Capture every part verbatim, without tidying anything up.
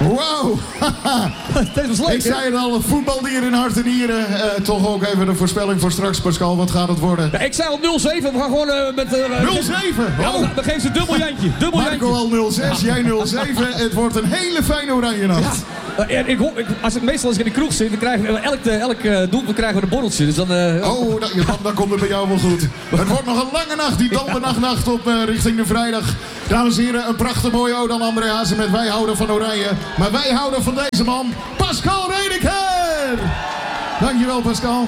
Wauw. Dat was leuk, Ik zei het al, voetbaldier in hart en nieren. Uh, toch ook even de voorspelling voor straks, Pascal. Wat gaat het worden? Ja, ik zei al nul zeven. We gaan gewoon uh, met... Uh, nul zeven? Ja, we, we geven ze dubbel Jantje. Dubbel Marco al nul zes, ja. Jij nul zeven. Het wordt een hele fijne oranje nacht. Ja. Uh, ik, ik, als ik meestal als ik in de kroeg zit, dan krijgen we elk, elk uh, doelpunt krijgen we een borreltje. Dus dan, uh, oh, dan, dan, dan komt het bij jou wel goed. Het wordt nog een lange nacht, die donderdagsnacht op uh, richting de vrijdag. Dames en heren, een prachtig mooie ode aan André Hazes met Wij houden van Oranje. Maar wij houden van deze man, Pascal Redeker. Dankjewel, Pascal.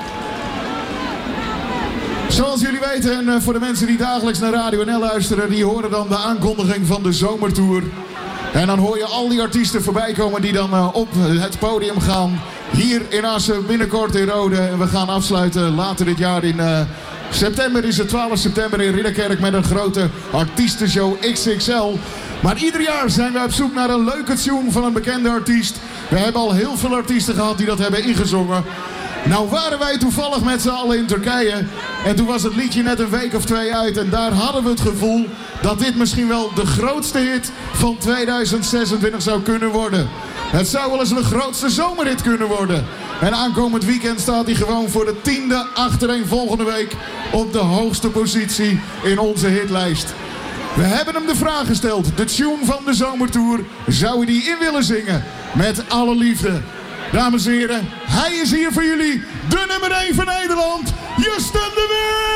Zoals jullie weten, en uh, voor de mensen die dagelijks naar Radio N L luisteren, die horen dan de aankondiging van de zomertour. En dan hoor je al die artiesten voorbij komen die dan uh, op het podium gaan. Hier in Assen, binnenkort in Rode. En we gaan afsluiten later dit jaar in uh, september. Is het twaalf september in Ridderkerk met een grote artiestenshow X X L. Maar ieder jaar zijn we op zoek naar een leuke tune van een bekende artiest. We hebben al heel veel artiesten gehad die dat hebben ingezongen. Nou waren wij toevallig met z'n allen in Turkije. En toen was het liedje net een week of twee uit. En daar hadden we het gevoel dat dit misschien wel de grootste hit van tweeduizend zesentwintig zou kunnen worden. Het zou wel eens de grootste zomerhit kunnen worden. En aankomend weekend staat hij gewoon voor de tiende achtereenvolgende week op de hoogste positie in onze hitlijst. We hebben hem de vraag gesteld. De tune van de zomertour. Zou hij die in willen zingen? Met alle liefde. Dames en heren, hij is hier voor jullie. De nummer één van Nederland. Justin de Weer.